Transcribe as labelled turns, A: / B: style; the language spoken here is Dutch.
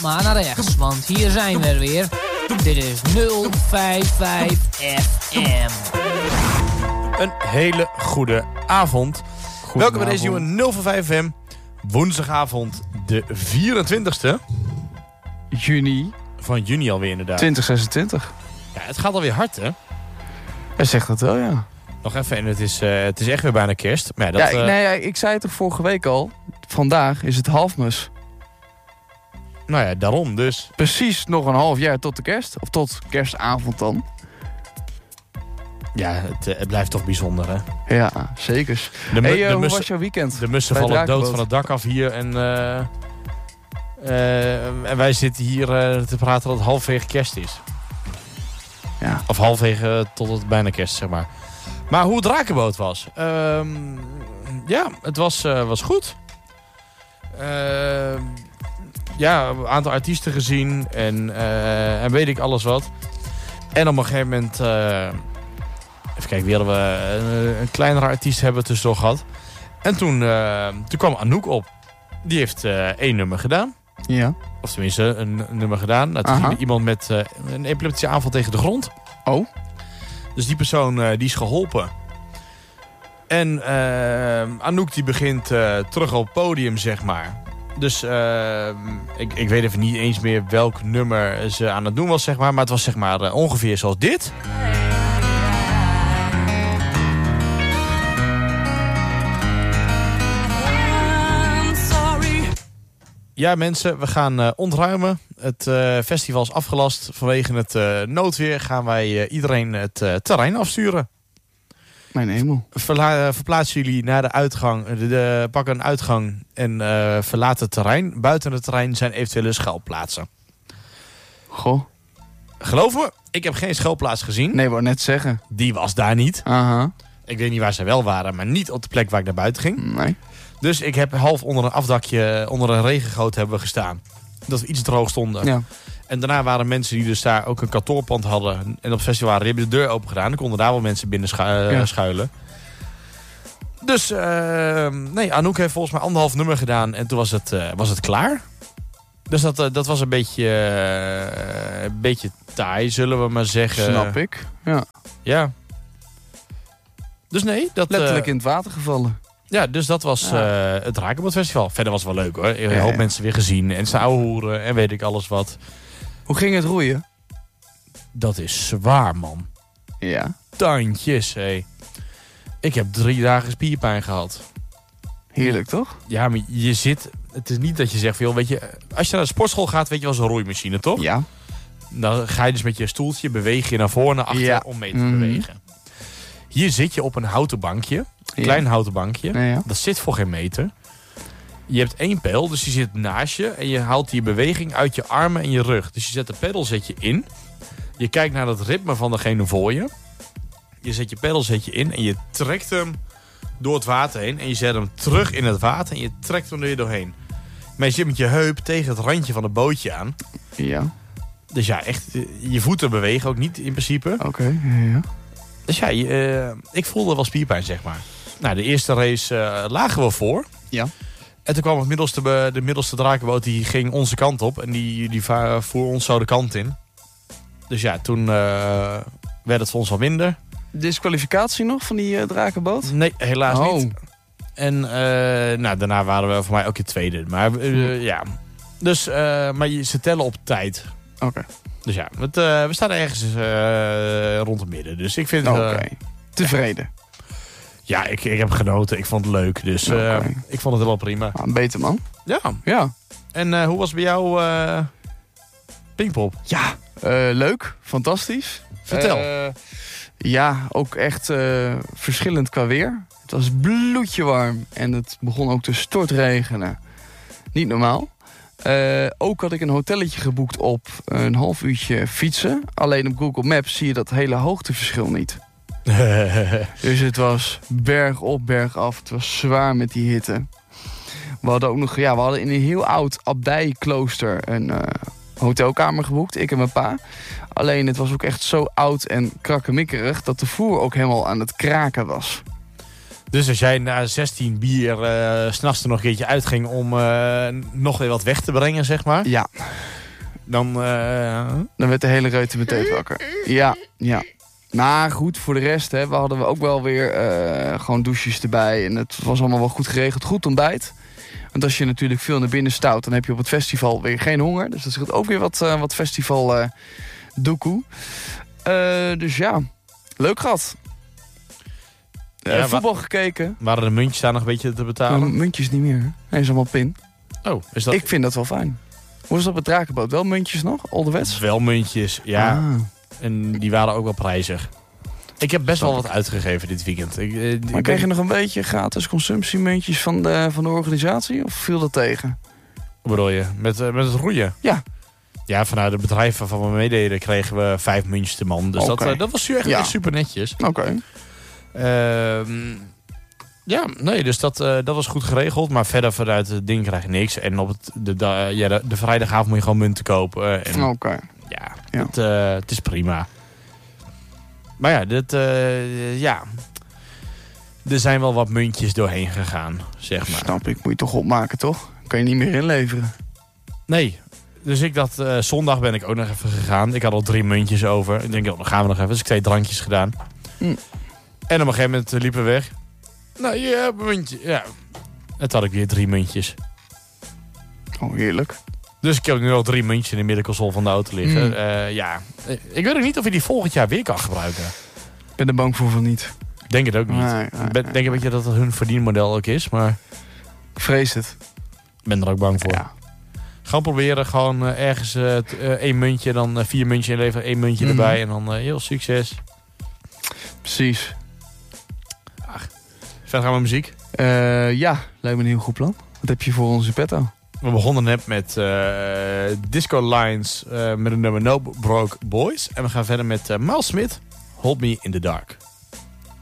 A: maar naar rechts, want hier zijn we weer. Dit is 055 FM.
B: Een hele goede avond. Welkom bij deze nieuwe 055 FM. Woensdagavond de 24e.
C: Juni.
B: Van juni alweer inderdaad.
C: 2026.
B: Ja, het gaat alweer hard, hè?
C: Hij zegt dat wel, ja.
B: Nog even, en het is echt weer bijna kerst. Maar ja, dat,
C: ik zei het toch vorige week al. Vandaag is het halfmis.
B: Nou ja, daarom dus.
C: Precies nog een half jaar tot de kerst. Of tot kerstavond dan.
B: Ja, het blijft toch bijzonder, hè?
C: Ja, zeker. Hoe was jouw weekend?
B: De mussen vallen dood van het dak af hier. En wij zitten hier te praten dat het halfwege kerst is.
C: Ja.
B: Of halfwege tot het bijna kerst, zeg maar. Maar hoe het Drakenboot was? Ja, het was goed. Ja, een aantal artiesten gezien. En weet ik alles wat. En op een gegeven moment... even kijken, wie hadden we? Een kleinere artiest hebben we tussendoor gehad. En toen kwam Anouk op. Die heeft 1 nummer gedaan.
C: Ja.
B: Of tenminste, een nummer gedaan. Nou, toen ging iemand met een epileptische aanval tegen de grond.
C: Oh. Dus
B: die persoon die is geholpen. En Anouk die begint terug op het podium, zeg maar. Dus ik weet even niet eens meer welk nummer ze aan het doen was, zeg maar. Maar het was zeg maar ongeveer zoals dit. Ja mensen, we gaan ontruimen. Het festival is afgelast. Vanwege het noodweer gaan wij iedereen het terrein afsturen.
C: Mijn hemel.
B: Verplaatsen jullie naar de uitgang. Pakken een uitgang en verlaten het terrein. Buiten het terrein zijn eventuele schuilplaatsen.
C: Goh.
B: Geloof me, ik heb geen schuilplaats gezien.
C: Nee, wou net zeggen.
B: Die was daar niet.
C: Aha.
B: Ik weet niet waar ze wel waren, maar niet op de plek waar ik naar buiten ging.
C: Nee. Dus
B: ik heb half onder een afdakje, onder een regengoot hebben we gestaan. Dat we iets droog stonden.
C: Ja.
B: En daarna waren mensen die dus daar ook een kantoorpand hadden. En op het festival die hebben de deur open gedaan. Dan konden daar wel mensen binnen schuilen. Dus Anouk heeft volgens mij 1,5 nummer gedaan. En toen was het klaar. Dus dat was een beetje taai, zullen we maar zeggen.
C: Snap ik. Ja.
B: Dus nee.
C: Letterlijk in het water gevallen.
B: Ja, dus dat was het Drakenboot Festival. Verder was het wel leuk hoor. Een hoop mensen weer gezien. En ze ouwe hoeren en weet ik alles wat.
C: Hoe ging het roeien?
B: Dat is zwaar, man.
C: Ja.
B: Tandjes, hé. Ik heb 3 dagen spierpijn gehad.
C: Heerlijk, toch?
B: Ja, maar je zit... Het is niet dat je zegt, weet je... Als je naar de sportschool gaat, weet je wel, zo'n roeimachine, toch?
C: Ja.
B: Dan ga je dus met je stoeltje, beweeg je naar voren, naar achter om mee te bewegen. Hier zit je op een houten bankje. Een klein houten bankje.
C: Ja.
B: Dat zit voor geen meter. Je hebt 1 pijl, dus die zit naast je. En je haalt die beweging uit je armen en je rug. Dus je zet de pedal in. Je kijkt naar het ritme van degene voor je. Je zet je pedal in en je trekt hem door het water heen. En je zet hem terug in het water en je trekt hem er weer doorheen. Maar je zit met je heup tegen het randje van het bootje aan.
C: Ja.
B: Dus ja, echt, je voeten bewegen ook niet in principe.
C: Oké, ja.
B: Dus ja, ik voelde wel spierpijn, zeg maar. Nou, de eerste race lagen we voor.
C: Ja.
B: En toen kwam de middelste drakenboot, die ging onze kant op. En die voer ons zo de kant in. Dus ja, toen werd het voor ons al minder.
C: Disqualificatie nog van die drakenboot?
B: Nee, helaas niet. En daarna waren we voor mij ook in tweede. Maar ja. Dus, maar ze tellen op tijd.
C: Oké.
B: Dus ja, we staan ergens rond het midden. Dus ik vind het...
C: Tevreden.
B: Ja, ik heb genoten. Ik vond het leuk. Dus ik vond het wel prima.
C: Beter man.
B: Ja. En hoe was het bij jou Pinkpop?
C: Ja, leuk. Fantastisch.
B: Vertel.
C: Ja, ook echt verschillend qua weer. Het was bloedje warm. En het begon ook te stortregenen. Niet normaal. Ook had ik een hotelletje geboekt op een half uurtje fietsen. Alleen op Google Maps zie je dat hele hoogteverschil niet. Dus het was berg op, berg af. Het was zwaar met die hitte. We hadden ook nog, we hadden in een heel oud abdijklooster een hotelkamer geboekt. Ik en mijn pa. Alleen het was ook echt zo oud en krakkemikkerig dat de vloer ook helemaal aan het kraken was.
B: Dus als jij na 16 bier 's nachts er nog een keertje uitging om nog weer wat weg te brengen, zeg maar.
C: Ja.
B: Dan
C: Dan werd de hele reute meteen wakker. Ja. Maar goed, voor de rest, hè, we hadden ook wel weer gewoon douches erbij. En het was allemaal wel goed geregeld. Goed ontbijt. Want als je natuurlijk veel naar binnen stout, dan heb je op het festival weer geen honger. Dus dat scheelt ook weer wat festival doekoe. Dus ja, leuk gehad. Voetbal gekeken.
B: Waren de muntjes daar nog een beetje te betalen?
C: Muntjes niet meer. Hij is allemaal pin.
B: Oh, is dat...
C: Ik vind dat wel fijn. Hoe is dat met Drakenboot? Wel muntjes nog? Ouderwets?
B: Wel muntjes, ja.
C: Ah.
B: En die waren ook wel prijzig. Ik heb best wel wat uitgegeven dit weekend.
C: Maar kreeg je nog een beetje gratis consumptiemuntjes van de organisatie? Of viel dat tegen?
B: Wat bedoel je? Met het roeien?
C: Ja.
B: Ja, vanuit het bedrijf waarvan we meededen kregen we 5 muntjes de man. Dus dat was echt super netjes.
C: Oké.
B: Ja, nee, dus dat was goed geregeld. Maar verder vanuit het ding krijg je niks. En op de vrijdagavond moet je gewoon munten kopen.
C: Oké.
B: Ja. Het is prima. Maar ja, er zijn wel wat muntjes doorheen gegaan, zeg maar.
C: Snap ik, moet je toch opmaken, toch? Kan je niet meer inleveren.
B: Nee, dus ik dacht, zondag ben ik ook nog even gegaan. Ik had al 3 muntjes over. Ik denk, dan gaan we nog even. Dus ik 2 drankjes gedaan. En op een gegeven moment liepen we weg. Nou, je hebt een muntje. Ja. En toen had ik weer 3 muntjes.
C: Oh, heerlijk.
B: Dus ik heb nu al 3 muntjes in de middenconsole van de auto liggen. Ja, ik weet ook niet of je die volgend jaar weer kan gebruiken.
C: Ik ben er bang voor van niet.
B: Ik denk het ook niet.
C: Nee.
B: Ik denk een beetje dat het hun verdienmodel ook is, maar...
C: Ik vrees het.
B: Ik ben er ook bang voor.
C: Ja.
B: Gewoon proberen, gewoon ergens 1 muntje, dan 4 muntjes inleveren, 1 muntje erbij en dan heel succes.
C: Precies.
B: Verder gaan we muziek.
C: Ja, lijkt me een heel goed plan. Wat heb je voor ons in petto?
B: We begonnen net met Disco Lines met een nummer No Broke Boys. En we gaan verder met Miles Smith, Hold Me in the Dark.